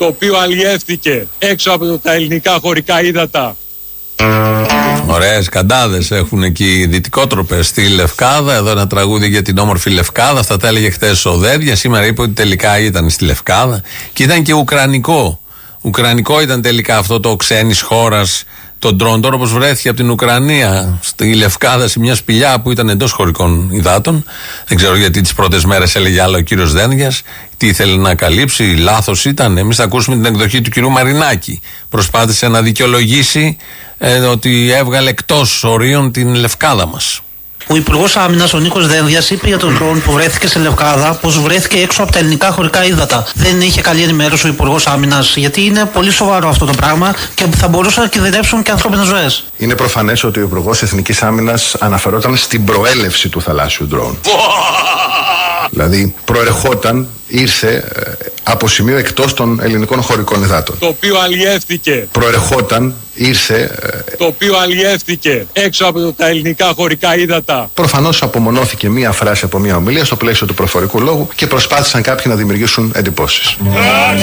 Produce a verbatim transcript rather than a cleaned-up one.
το οποίο αλλιεύθηκε έξω από τα ελληνικά χωρικά ύδατα. Ωραίες καντάδες έχουν εκεί οι δυτικότροπες στη Λευκάδα. Εδώ ένα τραγούδι για την όμορφη Λευκάδα. Αυτά τα έλεγε χτες ο Δένδιας. Σήμερα είπε ότι τελικά ήταν στη Λευκάδα. Και ήταν και ουκρανικό. Ουκρανικό ήταν τελικά αυτό το ξένης χώρας το ντρόν. Τώρα όπως βρέθηκε από την Ουκρανία στη Λευκάδα σε μια σπηλιά που ήταν εντός χωρικών υδάτων. Δεν ξέρω γιατί τις πρώτες μέρες έλεγε άλλο ο κύριος Δένδιας. Τι ήθελε να καλύψει, λάθος ήταν. Εμείς θα ακούσουμε την εκδοχή του κυρίου Μαρινάκη. Προσπάθησε να δικαιολογήσει ε, ότι έβγαλε εκτός ορίων την Λευκάδα μας. Ο Υπουργός Άμυνας, ο Νίκος Δένδιας, είπε για τον ντρόν που βρέθηκε σε Λευκάδα πως βρέθηκε έξω από τα ελληνικά χωρικά ύδατα. Δεν είχε καλή ενημέρωση ο Υπουργός Άμυνας, γιατί είναι πολύ σοβαρό αυτό το πράγμα και θα μπορούσαν να κινδυνεύσουν και ανθρώπινες ζωές. Είναι προφανές ότι ο Υπουργός Εθνικής Άμυνας αναφερόταν στην προέλευση του θαλάσσιου ντρόν. Δηλαδή προερχόταν, ήρθε από σημείο εκτός των ελληνικών χωρικών υδάτων. Το οποίο αλλιεύθηκε. Προερχόταν, ήρθε. Το οποίο αλλιεύθηκε έξω από τα ελληνικά χωρικά ύδατα. Προφανώς απομονώθηκε μία φράση από μία ομιλία στο πλαίσιο του προφορικού λόγου και προσπάθησαν κάποιοι να δημιουργήσουν εντυπώσεις.